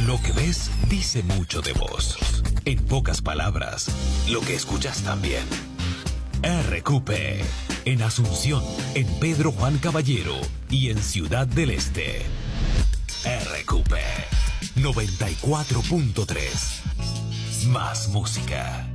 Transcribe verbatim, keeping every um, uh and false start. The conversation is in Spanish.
Lo que ves dice mucho de vos. En pocas palabras, lo que escuchas también. R Q P. En Asunción, en Pedro Juan Caballero y en Ciudad del Este. R Q P noventa y cuatro punto tres. Más música.